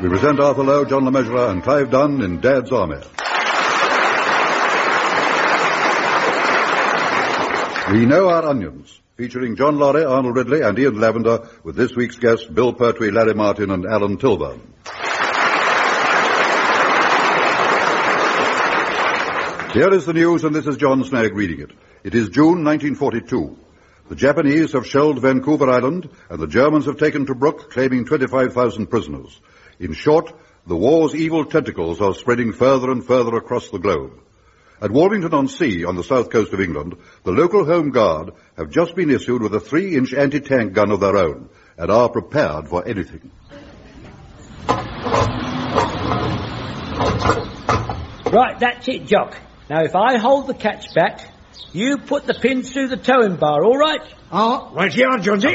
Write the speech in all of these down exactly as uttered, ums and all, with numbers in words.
We present Arthur Lowe, John Le Mesurier, and Clive Dunn in Dad's Army. We Know Our Onions, featuring John Laurie, Arnold Ridley, and Ian Lavender, with this week's guests Bill Pertwee, Larry Martin, and Alan Tilburn. Here is the news, and this is John Snagg reading it. It is June nineteen forty-two. The Japanese have shelled Vancouver Island, and the Germans have taken Tobruk, claiming twenty-five thousand prisoners. In short, the war's evil tentacles are spreading further and further across the globe. At Warmington-on-Sea, on the south coast of England, the local Home Guard have just been issued with a three-inch anti-tank gun of their own, and are prepared for anything. Right, that's it, Jock. Now, if I hold the catch back, you put the pins through the towing bar, all right? Oh, right here, Jonesy.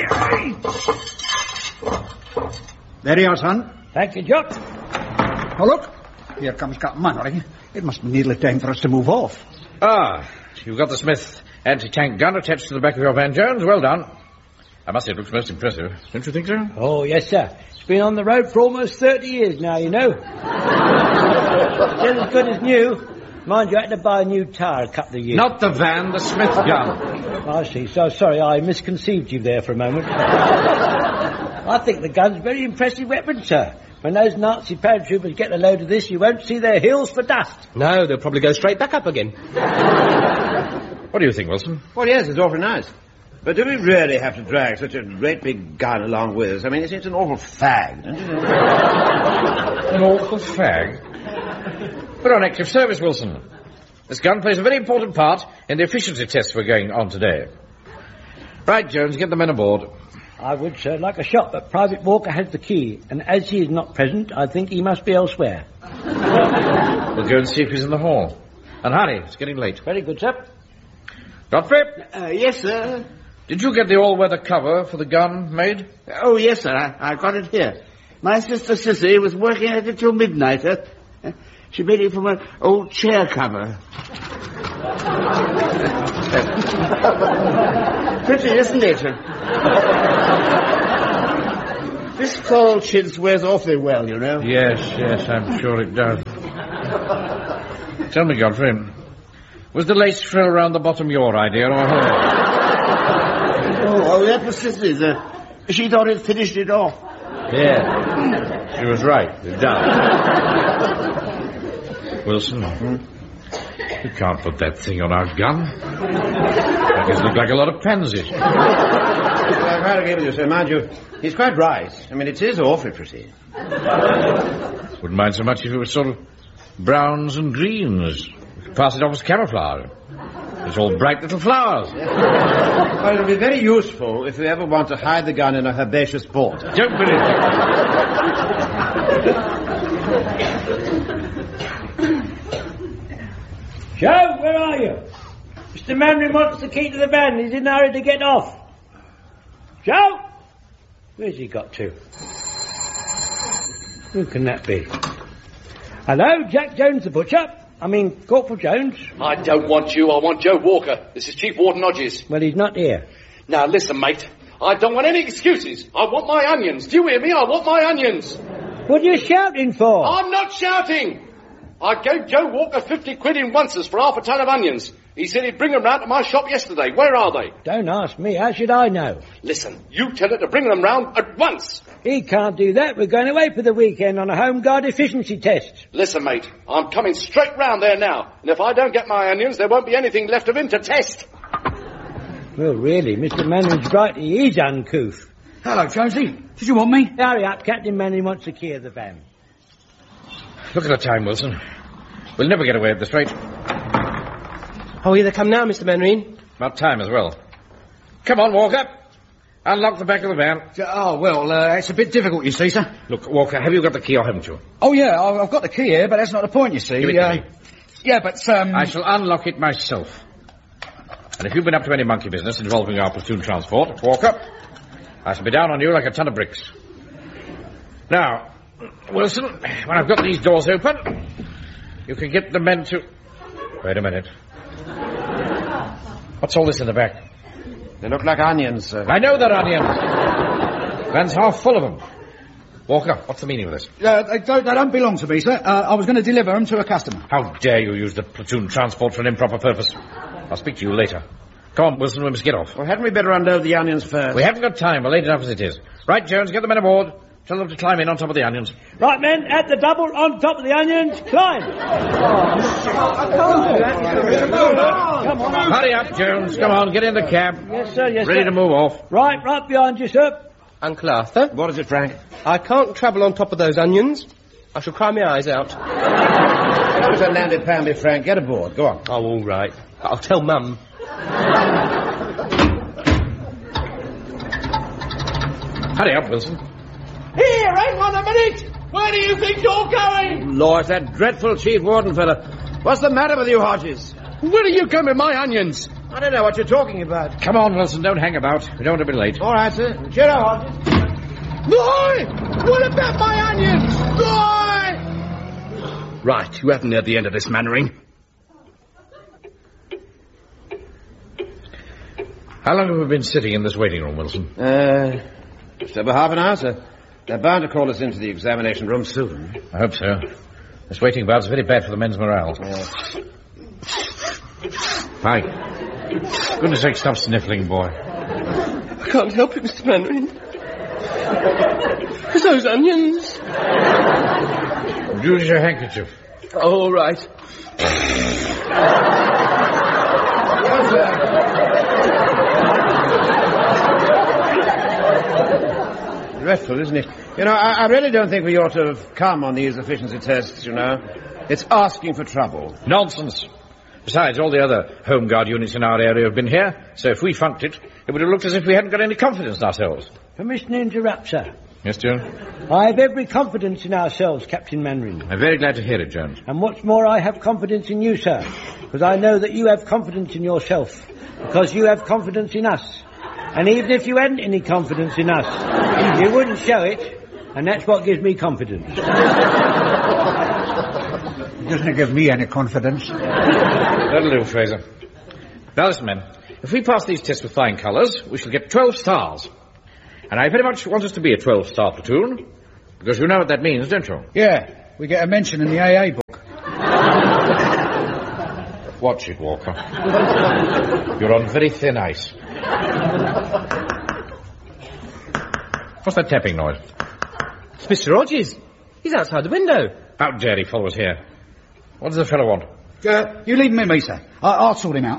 There you are, son. Thank you, Jock. Oh, look. Here comes Captain Manwaring. It must be nearly time for us to move off. Ah, you've got the Smith anti-tank gun attached to the back of your van, Jones. Well done. I must say it looks most impressive. Don't you think so? Oh, yes, sir. It's been on the road for almost thirty years now, you know. Still as good as new. Mind you, I had to buy a new tyre a couple of years. Not the van, the Smith gun. I see. So sorry, I misconceived you there for a moment. I think the gun's a very impressive weapon, sir. When those Nazi paratroopers get a load of this, you won't see their heels for dust. No, they'll probably go straight back up again. What do you think, Wilson? Well, yes, it's awfully nice. But do we really have to drag such a great big gun along with us? I mean, it's, it's an awful fag, don't you? An awful fag? We're on active service, Wilson. This gun plays a very important part in the efficiency tests we're going on today. Right, Jones, get the men aboard. I would, sir, like a shot, but Private Walker has the key, and as he is not present, I think he must be elsewhere. We'll go and see if he's in the hall. And hurry, it's getting late. Very good, sir. Godfrey? Uh, yes, sir. Did you get the all-weather cover for the gun made? Oh, yes, sir. I, I've got it here. My sister Sissy was working at it till midnight. Uh, she made it from an old chair cover. Pretty, isn't it? This fall chintz wears awfully well, you know. Yes, yes, I'm sure it does. Tell me, Godfrey, was the lace frill around the bottom your idea or hers? Oh, oh, that was Sissy's. Uh, she thought it finished it off. Yeah, she was right. It does. Wilson, hmm? You can't put that thing on our gun. That gives look like a lot of pansies. I quite agree with you, sir. Mind you, he's quite right. I mean, it is awfully pretty. Wouldn't mind so much if it was sort of browns and greens. We could pass it off as camouflage. It's all bright little flowers. Well, it'll be very useful if we ever want to hide the gun in a herbaceous border. Don't believe it. Joe, where are you? Mister Manwaring wants the key to the van. He's in a hurry to get off. Joe? Where's he got to? Who can that be? Hello, Jack Jones the butcher. I mean, Corporal Jones. I don't want you. I want Joe Walker. This is Chief Warden Hodges. Well, he's not here. Now, listen, mate. I don't want any excuses. I want my onions. Do you hear me? I want my onions. What are you shouting for? I'm not shouting. I gave Joe Walker fifty quid in onces for half a ton of onions. He said he'd bring them round to my shop yesterday. Where are they? Don't ask me. How should I know? Listen, you tell her to bring them round at once. He can't do that. We're going away for the weekend on a Home Guard efficiency test. Listen, mate, I'm coming straight round there now. And if I don't get my onions, there won't be anything left of him to test. Well, really, Mister Manwaring's right. He is uncouth. Hello, Jonesy. Did you want me? Hurry up. Captain Manwaring wants the key of the van. Look at the time, Wilson. We'll never get away at this rate. Oh, here they come now, Mister Manwaring. About time as well. Come on, Walker. Unlock the back of the van. Oh, well, uh, it's a bit difficult, you see, sir. Look, Walker, have you got the key or haven't you? Oh, yeah, I've got the key here, but that's not the point, you see. Give it to uh, me. Yeah, but, um... I shall unlock it myself. And if you've been up to any monkey business involving our platoon transport, Walker, I shall be down on you like a ton of bricks. Now, Wilson, when I've got these doors open, you can get the men to... Wait a minute. What's all this in the back? They look like onions, sir. I know they're onions. Van's half full of them. Walker, what's the meaning of this? Uh, they, don't, they don't belong to me, sir. Uh, I was going to deliver them to a customer. How dare you use the platoon transport for an improper purpose? I'll speak to you later. Come on, Wilson, we must get off. Well, hadn't we better unload the onions first? We haven't got time. We're late enough as it is. Right, Jones, get the men aboard. Tell them to climb in on top of the onions. Right, men, at the double, on top of the onions, climb. Come on. Hurry up, Jones. Come on, get in the cab. Yes, sir, yes, Ready sir. to move off. Right, right behind you, sir. Uncle Arthur? What is it, Frank? I can't travel on top of those onions. I shall cry my eyes out. That was a landed Pamby, Frank. Get aboard. Go on. Oh, all right. I'll tell Mum. Hurry up, Wilson. Here, hang on a minute! Where do you think you're going? Lord, that dreadful chief warden fella. What's the matter with you, Hodges? Where are you going with my onions? I don't know what you're talking about. Come on, Wilson, don't hang about. We don't want to be late. All right, sir. Cheer up, Hodges. Boy! What about my onions? Boy! Right, you haven't heard the end of this, Mannering. How long have we been sitting in this waiting room, Wilson? Uh, just over half an hour, sir. They're bound to call us into the examination room soon. I hope so. This waiting about's very bad for the men's morale. Yes. Hi. Goodness sake, stop sniffling, boy. I can't help it, Mister Mannering. It's those onions. Use your handkerchief. Oh, all right. Dreadful, isn't it? You know, I, I really don't think we ought to have come on these efficiency tests, you know. It's asking for trouble. Nonsense. Besides, all the other Home Guard units in our area have been here, so if we funked it, it would have looked as if we hadn't got any confidence in ourselves. Permission to interrupt, sir. Yes, Jones? I have every confidence in ourselves, Captain Mannering. I'm very glad to hear it, Jones. And what's more, I have confidence in you, sir. Because I know that you have confidence in yourself. Because you have confidence in us. And even if you hadn't any confidence in us, you wouldn't show it. And that's what gives me confidence. It doesn't give me any confidence. That'll do, Fraser. Now listen, men. If we pass these tests with flying colours, we shall get twelve stars. And I very much want us to be a twelve-star platoon, because you know what that means, don't you? Yeah, we get a mention in the A A book. Watch it, Walker. You're on very thin ice. What's that tapping noise? It's Mister Hodges. He's outside the window. How dare he follow us here? What does the fellow want? Uh, you leave him with me, sir. I- I'll sort him out.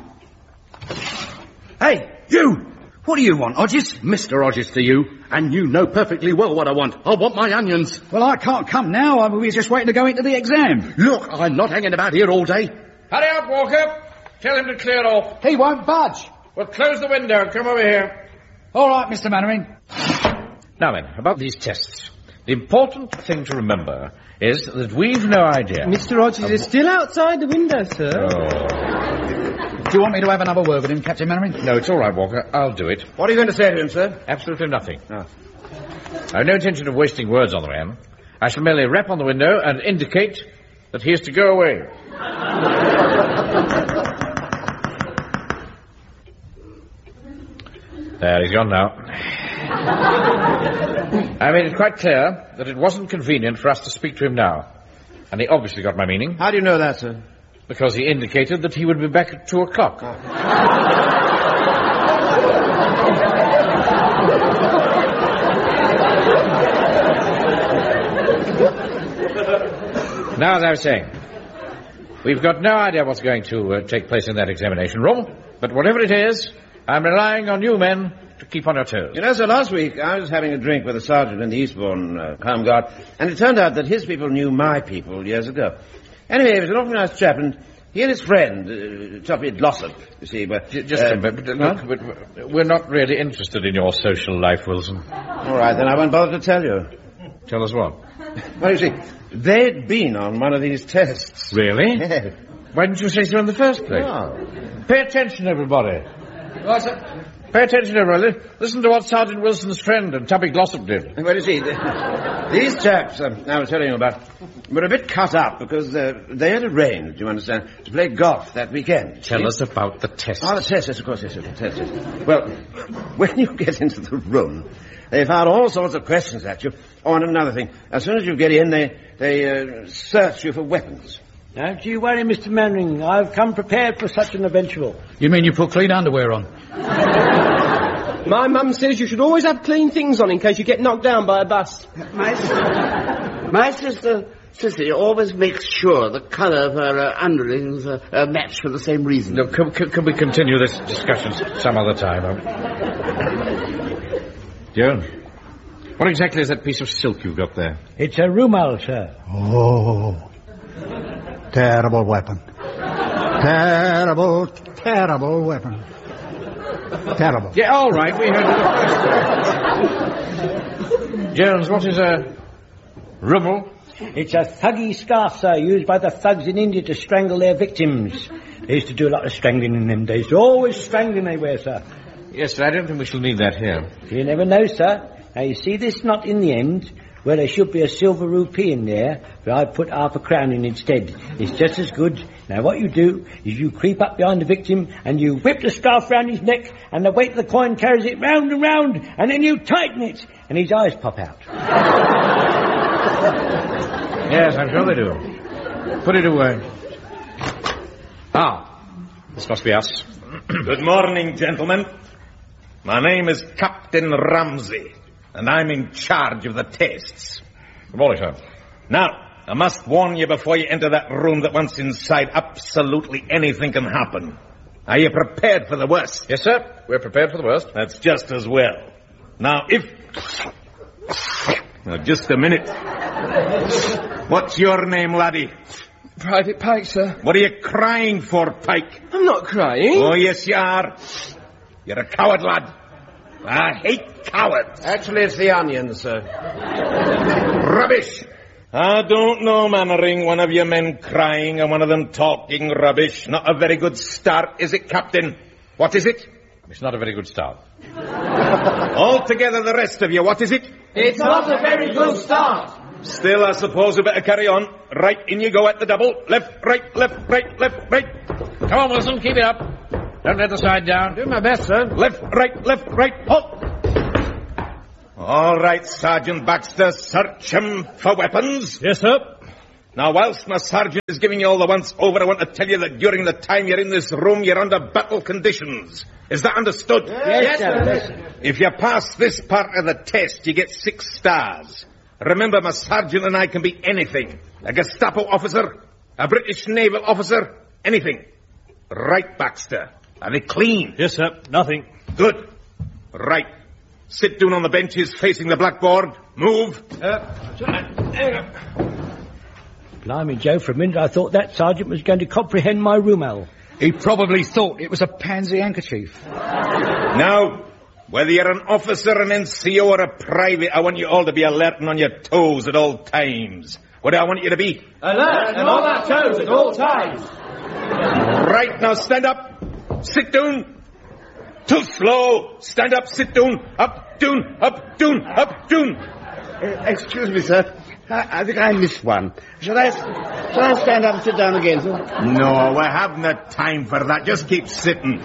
Hey, you! What do you want, Hodges? Mister Hodges to you, and you know perfectly well what I want. I want my onions. Well, I can't come now. I- We're just waiting to go into the exam. Look, I'm not hanging about here all day. Hurry up, Walker. Tell him to clear off. He won't budge. Well, close the window. Come over here. All right, Mister Mannering. Now then, about these tests. The important thing to remember is that we've no idea. Mister Hodges is still outside the window, sir. Oh. Do you want me to have another word with him, Captain Mannering? No, it's all right, Walker. I'll do it. What are you going to say to him, sir? Absolutely nothing. Oh. I have no intention of wasting words on the man. I shall merely rap on the window and indicate that he is to go away. There, he's gone now. I made it quite clear that it wasn't convenient for us to speak to him now. And he obviously got my meaning. How do you know that, sir? Because he indicated that he would be back at two o'clock. Now, as I was saying, we've got no idea what's going to uh, take place in that examination room, but whatever it is, I'm relying on you men to keep on your toes. You know, sir, last week I was having a drink with a sergeant in the Eastbourne uh, Home Guard, and it turned out that his people knew my people years ago. Anyway, he was an awfully nice chap, and he and his friend, uh, Toppy Glossop, you see, but... J- Just uh, a bit, but, look, but we're not really interested in your social life, Wilson. All right, then I won't bother to tell you. Tell us what? Well, you see, they'd been on one of these tests. Really? Yes. Why didn't you say so in the first place? Oh. Pay attention, everybody. Right, sir. Pay attention, everybody. Listen to what Sergeant Wilson's friend and Tubby Glossop did. Well, you see, the, these chaps um, I was telling you about were a bit cut up because uh, they had arranged, you understand, to play golf that weekend. Tell see? us about the test. Oh, the test, yes, of course, yes, the test, yes. Well, when you get into the room, they fire all sorts of questions at you. Oh, and another thing, as soon as you get in, they, they uh, search you for weapons. Don't you worry, Mister Mannering. I've come prepared for such an eventual. You mean you put clean underwear on? My mum says you should always have clean things on in case you get knocked down by a bus. My sister, my sister, Sissy, always makes sure the colour of her uh, underlings uh, uh, match for the same reason. No, can, can, can we continue this discussion some other time? Joan, what exactly is that piece of silk you've got there? It's a rumal, sir. Oh, terrible weapon. Terrible, terrible weapon. Terrible. Yeah, all right, we heard it. Jones, what is a rumal? It's a thuggy scarf, sir, used by the thugs in India to strangle their victims. They used to do a lot of strangling in them days. They're always strangling they wear, sir. Yes, but I don't think we shall need that here. You never know, sir. Now, you see this knot in the end, where there should be a silver rupee in there, but I put half a crown in instead. It's just as good. Now, what you do is you creep up behind the victim and you whip the scarf round his neck, and the weight of the coin carries it round and round, and then you tighten it, and his eyes pop out. Yes, I'm sure they do. Put it away. Ah, this must be us. Good morning, gentlemen. My name is Captain Ramsey, and I'm in charge of the tests. Good morning, sir. Now, I must warn you before you enter that room that once inside, absolutely anything can happen. Are you prepared for the worst? Yes, sir. We're prepared for the worst. That's just as well. Now, if... Now, just a minute. What's your name, laddie? Private Pike, sir. What are you crying for, Pike? I'm not crying. Oh, yes, you are. You're a coward, lad. I hate cowards. Actually, it's the onions, sir. Rubbish. I don't know, Mannering. One of your men crying and one of them talking rubbish. Not a very good start, is it, Captain? What is it? It's not a very good start. Altogether, the rest of you, what is it? It's not a very good start. Still, I suppose we better carry on. Right, in you go at the double. Left, right, left, right, left, right. Come on, Wilson, keep it up. Don't let the side down. Do my best, sir. Left, right, left, right, halt. All right, Sergeant Baxter, search him for weapons. Yes, sir. Now, whilst my sergeant is giving you all the once over, I want to tell you that during the time you're in this room, you're under battle conditions. Is that understood? Yes, sir. Yes, sir. If you pass this part of the test, you get six stars. Remember, my sergeant and I can be anything. A Gestapo officer, a British naval officer, anything. Right, Baxter. Are they clean? Yes, sir. Nothing. Good. Right. Sit down on the benches facing the blackboard. Move. Blimey, Joe, for a minute I thought that sergeant was going to comprehend my rumal. He probably thought it was a pansy handkerchief. Now, whether you're an officer, an N C O, or a private, I want you all to be alert and on your toes at all times. What do I want you to be? Alert and on our toes at all times. Right, now stand up. Sit down. Too slow. Stand up, sit down. Up, down, up, down, up, down. Uh, excuse me, sir. I, I think I missed one. Shall I, shall I stand up and sit down again, sir? No, we haven't the time for that. Just keep sitting.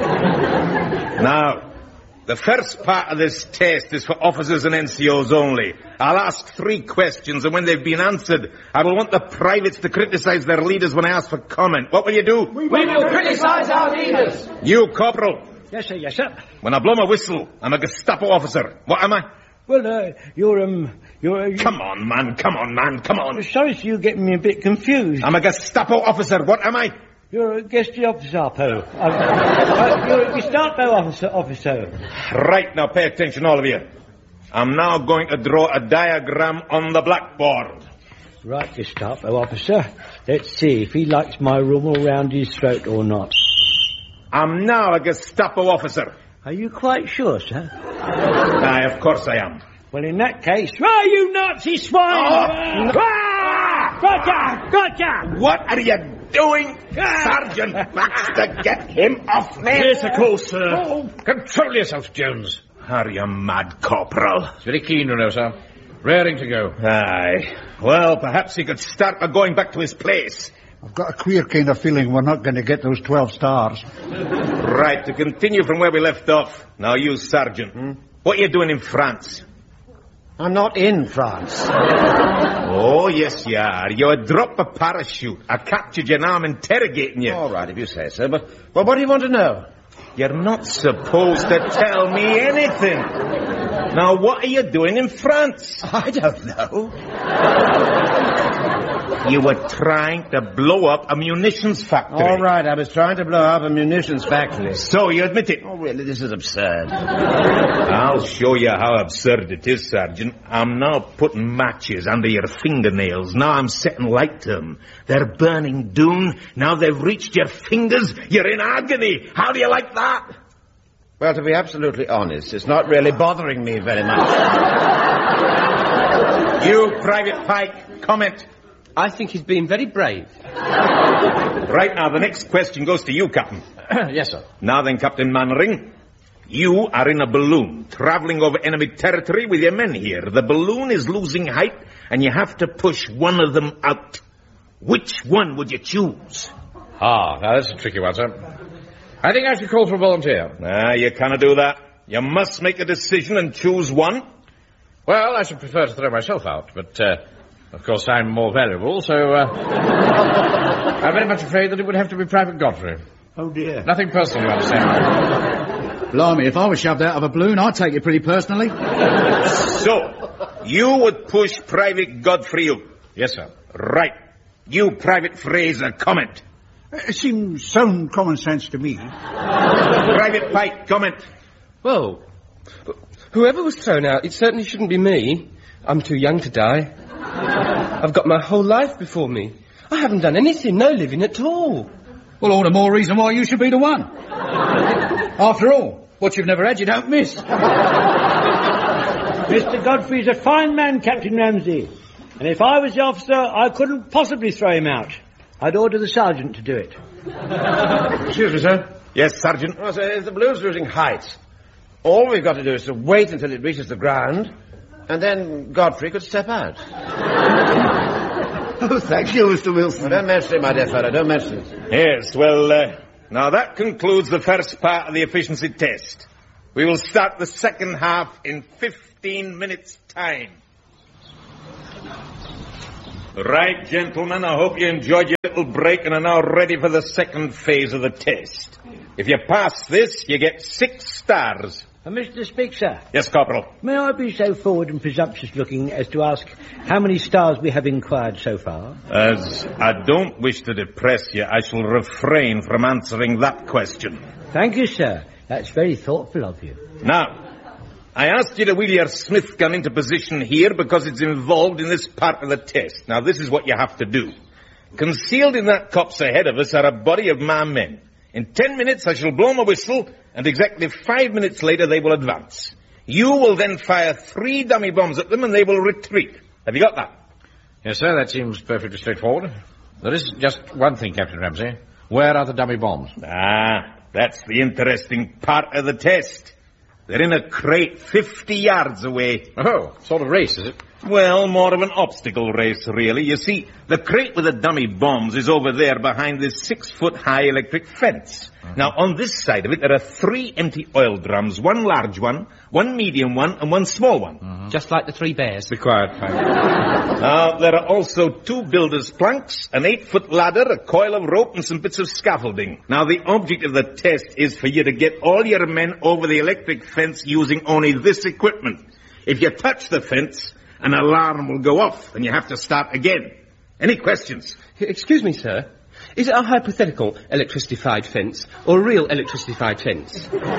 Now, the first part of this test is for officers and N C Os only. I'll ask three questions, and when they've been answered, I will want the privates to criticize their leaders when I ask for comment. What will you do? We will criticize our leaders. You, Corporal. Yes, sir, yes, sir. When I blow my whistle, I'm a Gestapo officer. What am I? Well, uh, you're, um, you're... Uh, you... Come on, man, come on, man, come on. Sorry, sir, you're getting me a bit confused. I'm a Gestapo officer. What am I? You're a Gestapo. Uh, uh, you're a Gestapo officer, officer. Right, now pay attention, all of you. I'm now going to draw a diagram on the blackboard. Right, Gestapo officer. Let's see if he likes my rumal round his throat or not. I'm now a Gestapo officer. Are you quite sure, sir? Aye, of course I am. Well, in that case, ah, you Nazi swine! Oh. Ah! Gotcha! Gotcha! What are you doing? Sergeant Baxter, get him off me. Yes, of course, sir. Oh, control yourself, Jones. Are you mad, Corporal? It's very keen, you know, sir. Raring to go. Aye. Well, perhaps he could start by going back to his place. I've got a queer kind of feeling we're not going to get those twelve stars. Right, to continue from where we left off. Now, you, Sergeant. Hmm? What are you doing in France? I'm not in France. Oh, yes, you are. You had dropped a parachute. I captured you, now I'm interrogating you. All right, if you say so, but, but what do you want to know? You're not supposed to tell me anything. Now, what are you doing in France? I don't know. You were trying to blow up a munitions factory. All right, I was trying to blow up a munitions factory. So you admit it? Oh, really, this is absurd. I'll show you how absurd it is, Sergeant. I'm now putting matches under your fingernails. Now I'm setting light to them. They're burning down. Now they've reached your fingers. You're in agony. How do you like that? Well, to be absolutely honest, it's not really bothering me very much. You, Private Pike, comment. I think he's being very brave. Right now, the next question goes to you, Captain. Yes, sir. Now then, Captain Mannering, you are in a balloon, travelling over enemy territory with your men here. The balloon is losing height, and you have to push one of them out. Which one would you choose? Ah, now that's a tricky one, sir. I think I should call for a volunteer. Ah, you cannot do that. You must make a decision and choose one. Well, I should prefer to throw myself out, but, uh, of course, I'm more valuable, so, uh... I'm very much afraid that it would have to be Private Godfrey. Oh, dear. Nothing personal, you understand. Blimey, if I was shoved out of a balloon, I'd take it pretty personally. So, you would push Private Godfrey out? Yes, sir. Right. You, Private Fraser, comment. It seems sound common sense to me. Private Pike, comment. Well, whoever was thrown out, it certainly shouldn't be me. I'm too young to die. I've got my whole life before me. I haven't done anything, no living at all. Well, all the more reason why you should be the one. After all, what you've never had, you don't miss. Mister Godfrey's a fine man, Captain Ramsey. And if I was the officer, I couldn't possibly throw him out. I'd order the sergeant to do it. Excuse me, sir. Yes, Sergeant. Well, sir, if the balloon's losing height, all we've got to do is to wait until it reaches the ground, and then Godfrey could step out. Oh, thank you, Mister Wilson. Well, don't mention it, my dear fellow, don't mention it. Yes, well, uh, now that concludes the first part of the efficiency test. We will start the second half in fifteen minutes' time. Right, gentlemen, I hope you enjoyed your little break and are now ready for the second phase of the test. If you pass this, you get six stars. Uh, Mister Speaker. Yes, Corporal. May I be so forward and presumptuous looking as to ask how many stars we have inquired so far? As I don't wish to depress you, I shall refrain from answering that question. Thank you, sir. That's very thoughtful of you. Now, I asked you to wheel your Smith gun into position here because it's involved in this part of the test. Now, this is what you have to do. Concealed in that copse ahead of us are a body of my men. In ten minutes, I shall blow my whistle, and exactly five minutes later, they will advance. You will then fire three dummy bombs at them, and they will retreat. Have you got that? Yes, sir, that seems perfectly straightforward. There is just one thing, Captain Ramsey. Where are the dummy bombs? Ah, that's the interesting part of the test. They're in a crate fifty yards away. Oh, sort of race, is it? Well, more of an obstacle race, really. You see, the crate with the dummy bombs is over there behind this six-foot-high electric fence. Uh-huh. Now, on this side of it, there are three empty oil drums, one large one, one medium one, and one small one. Uh-huh. Just like the three bears. Be quiet, Frank. Now, there are also two builder's planks, an eight-foot ladder, a coil of rope, and some bits of scaffolding. Now, the object of the test is for you to get all your men over the electric fence using only this equipment. If you touch the fence, an alarm will go off, and you have to start again. Any questions? Excuse me, sir. Is it a hypothetical electricified fence or a real electricified fence?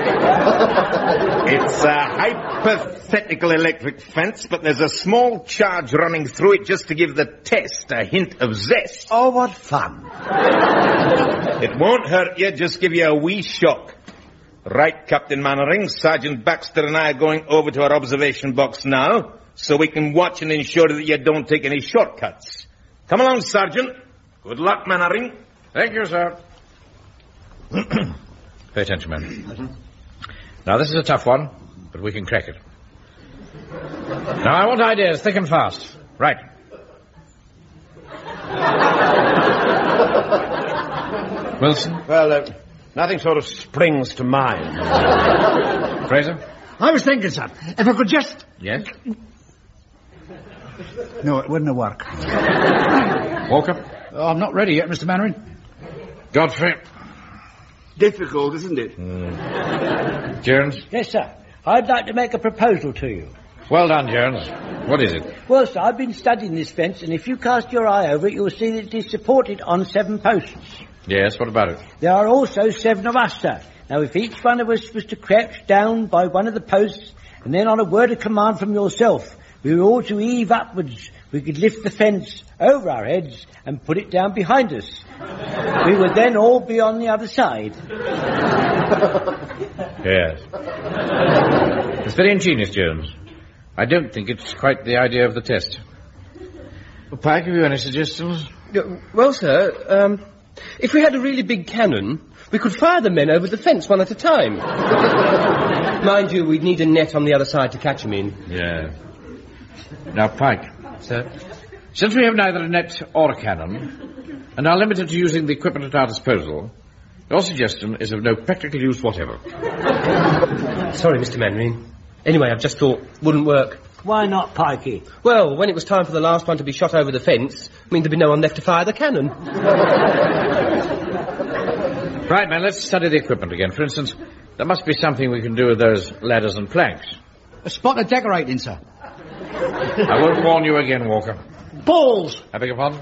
It's a hypothetical electric fence, but there's a small charge running through it just to give the test a hint of zest. Oh, what fun. It won't hurt you, just give you a wee shock. Right, Captain Mannering, Sergeant Baxter and I are going over to our observation box now, so we can watch and ensure that you don't take any shortcuts. Come along, Sergeant. Good luck, Mannering. Thank you, sir. Pay attention, men. Now, this is a tough one, but we can crack it. Now, I want ideas thick and fast. Right. Wilson? Well, uh, nothing sort of springs to mind. Fraser? I was thinking, sir, if I could just... Yes? No, it wouldn't have worked. Walker? Oh, I'm not ready yet, Mister Mannering. Godfrey? Difficult, isn't it? Mm. Jones? Yes, sir. I'd like to make a proposal to you. Well done, Jones. What is it? Well, sir, I've been studying this fence, and if you cast your eye over it, you'll see that it is supported on seven posts. Yes, what about it? There are also seven of us, sir. Now, if each one of us was to crouch down by one of the posts, and then on a word of command from yourself, we were all to heave upwards, we could lift the fence over our heads and put it down behind us. We would then all be on the other side. Yes. It's very ingenious, Jones. I don't think it's quite the idea of the test. Well, Pike, have you any suggestions? Yeah, well, sir, um, if we had a really big cannon, we could fire the men over the fence one at a time. Mind you, we'd need a net on the other side to catch them in. Yeah. Now, Pike. Sir? Since we have neither a net or a cannon, and are limited to using the equipment at our disposal, your suggestion is of no practical use whatever. Sorry, Mister Mannering. Anyway, I've just thought, wouldn't work. Why not, Pikey? Well, when it was time for the last one to be shot over the fence, I mean, there'd be no one left to fire the cannon. Right, man, let's study the equipment again. For instance, there must be something we can do with those ladders and planks. A spot of decorating, sir. I won't warn you again, Walker. Balls! I beg your pardon?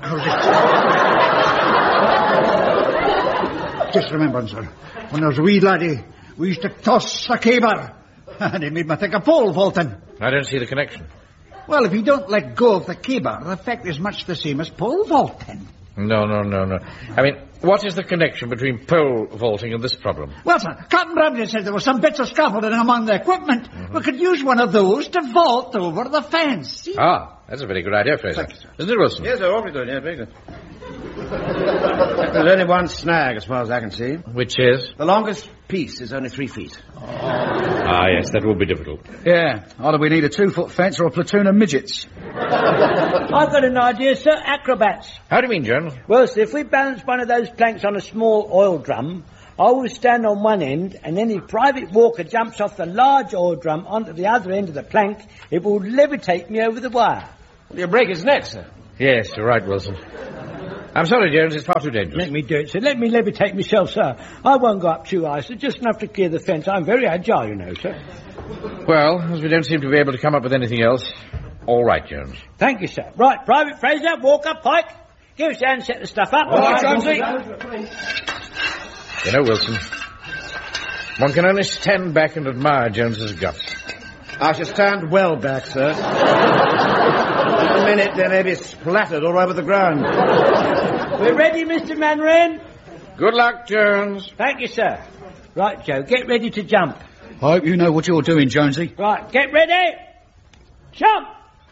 Just remembering, sir, when I was a wee laddie, we used to toss a caber, and it made me think of pole vaulting. I don't see the connection. Well, if you don't let go of the caber, the effect is much the same as pole vaulting. No, no, no, no. I mean, what is the connection between pole vaulting and this problem? Well, sir, Captain Bradley said there were some bits of scaffolding among the equipment. Mm-hmm. We could use one of those to vault over the fence. See? Ah, that's a very good idea, Fraser. Thank you, sir. Isn't it, Wilson? Yes, sir, awfully good, yeah, very good. There's only one snag, as far as I can see. Which is? The longest piece is only three feet. Ah, yes, that will be difficult. Yeah, either we need a two-foot fence or a platoon of midgets. I've got an idea, sir. Acrobats. How do you mean, Jones? Well, sir, if we balance one of those planks on a small oil drum, I will stand on one end, and then if Private Walker jumps off the large oil drum onto the other end of the plank, it will levitate me over the wire. Will you break his neck, sir? Yes, you're right, Wilson. I'm sorry, Jones, it's far too dangerous. Let me do it, sir. Let me levitate myself, sir. I won't go up too high, sir. Just enough to clear the fence. I'm very agile, you know, sir. Well, as we don't seem to be able to come up with anything else, all right, Jones. Thank you, sir. Right, Private Fraser, Walker, Pike, give us a hand, set the stuff up. All right, Jonesy. You know, Wilson, one can only stand back and admire Jones's guts. I shall stand well back, sir. In a minute, they may be splattered all over the ground. We're ready, Mister Mannering. Good luck, Jones. Thank you, sir. Right, Joe, get ready to jump. I hope you know what you're doing, Jonesy. Right, get ready. Jump.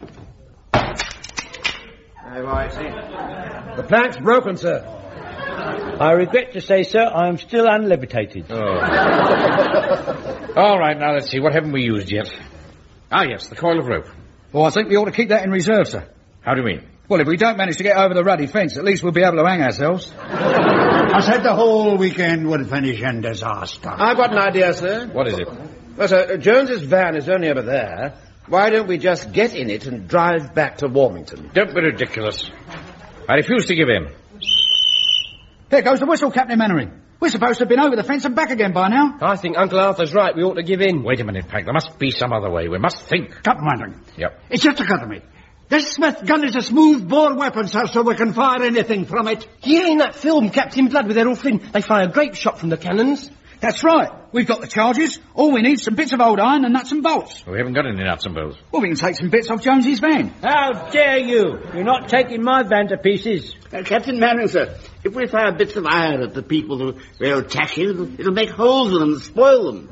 Oh, I see. The plank's broken, sir. I regret to say, sir, I am still unlevitated. Oh. All right, now let's see. What haven't we used yet? Ah, yes, the coil of rope. Well, I think we ought to keep that in reserve, sir. How do you mean? Well, if we don't manage to get over the ruddy fence, at least we'll be able to hang ourselves. I said the whole weekend would finish in disaster. I've got an idea, sir. What is it? Well, sir, Jones's van is only over there. Why don't we just get in it and drive back to Warmington? Don't be ridiculous. I refuse to give in. There goes the whistle, Captain Mannering. We're supposed to have been over the fence and back again by now. I think Uncle Arthur's right. We ought to give in. Wait a minute, Pike. There must be some other way. We must think. Captain Mannering. Yep. It's just occurred to me. This Smith gun is a smooth-bore weapon, sir, so we can fire anything from it. Yeah, in that film, Captain Blood with Errol Flynn, they fire grape shot from the cannons. That's right. We've got the charges. All we need is some bits of old iron and nuts and bolts. We haven't got any nuts and bolts. Well, we can take some bits off Jonesy's van. How dare you? You're not taking my van to pieces. Uh, Captain Mannering, sir, if we fire bits of iron at the people who we're attacking, it'll, it'll make holes in them and spoil them.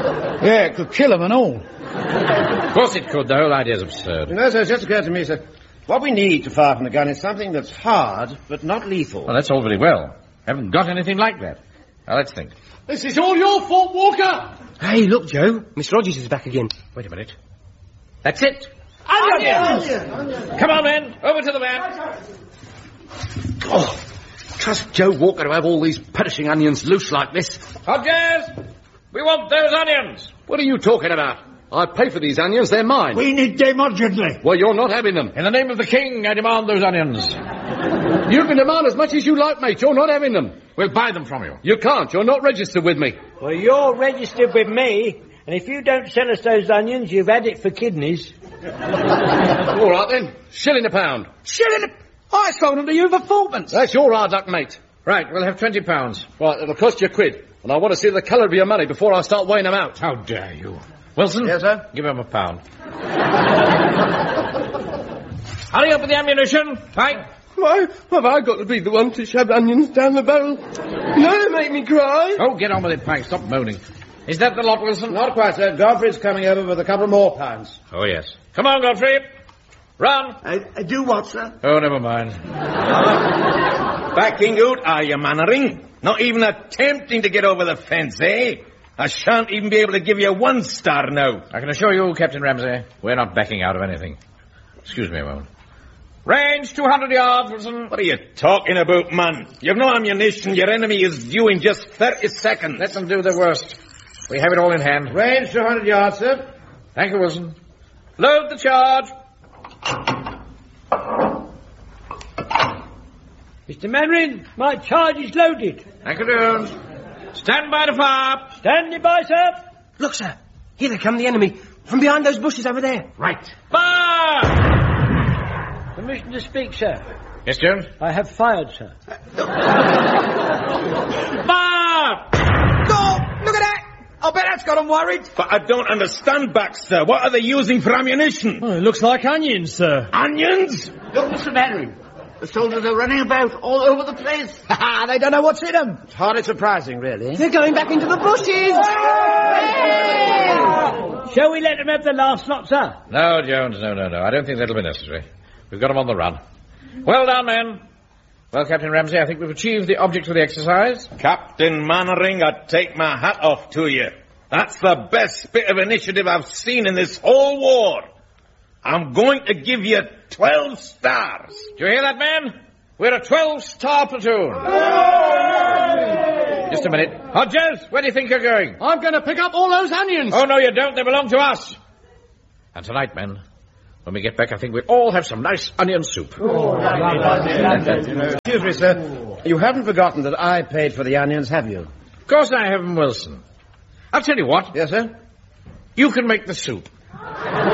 Yeah, it could kill them and all. Of course it could. The whole idea's absurd. No, sir, it's just occurred to me, sir. What we need to fire from the gun is something that's hard, but not lethal. Well, that's all very well. Haven't got anything like that. Now, let's think. This is all your fault, Walker. Hey, look, Joe. Miss Rogers is back again. Wait a minute. That's it. Onions! Come on, men. Over to the van. Oh, trust Joe Walker to have all these perishing onions loose like this. Hodges, we want those onions. What are you talking about? I pay for these onions, they're mine. We need them urgently. Well, you're not having them. In the name of the king, I demand those onions. You can demand as much as you like, mate. You're not having them. We'll buy them from you. You can't. You're not registered with me. Well, you're registered with me, and if you don't sell us those onions, you've had it for kidneys. All right, then. Shilling a pound. Shilling a... I sold them to you for fourpence. That's your hard luck, mate. Right, we'll have twenty pounds. Right, it'll cost you a quid. And I want to see the colour of your money before I start weighing them out. How dare you? Wilson? Yes, sir? Give him a pound. Hurry up with the ammunition. Right. Why have I got to be the one to shove onions down the barrel? No, they make me cry. Oh, get on with it, Pike. Stop moaning. Is that the lot, Wilson? Not quite, sir. Godfrey's coming over with a couple more pounds. Oh, yes. Come on, Godfrey. Run. I, I do what, sir? Oh, never mind. Backing out, are you, Mannering? Not even attempting to get over the fence, eh? I shan't even be able to give you one star now. I can assure you, Captain Ramsey, we're not backing out of anything. Excuse me a moment. Range two hundred yards, Wilson. What are you talking about, man? You've no ammunition. Your enemy is due in just thirty seconds. Let them do the worst. We have it all in hand. Range two hundred yards, sir. Thank you, Wilson. Load the charge. Mister Manring, my charge is loaded. Thank you, Jones. Stand by to fire. Standing by, sir. Look, sir. Here they come, the enemy. From behind those bushes over there. Right. Fire! Permission to speak, sir. Yes, Jones? I have fired, sir. Fire! Go! Look at that! I bet that's got them worried. But I don't understand, Baxter. What are they using for ammunition? Oh, it looks like onions, sir. Onions? Look, Mister Mannering. The soldiers are running about all over the place. Ha ha! They don't know what's in them. It's hardly surprising, really. They're going back into the bushes. Shall we let them have the last lot, sir? No, Jones, no, no, no. I don't think that'll be necessary. We've got them on the run. Well done, men. Well, Captain Ramsey, I think we've achieved the object of the exercise. Captain Mannering, I take my hat off to you. That's the best bit of initiative I've seen in this whole war. I'm going to give you twelve stars. Do you hear that, man? We're a twelve-star platoon. Just a minute. Hodges, where do you think you're going? I'm going to pick up all those onions. Oh, no, you don't. They belong to us. And tonight, men, when we get back, I think we'll all have some nice onion soup. Excuse me, sir. You haven't forgotten that I paid for the onions, have you? Of course I haven't, Wilson. I'll tell you what. Yes, sir? You can make the soup.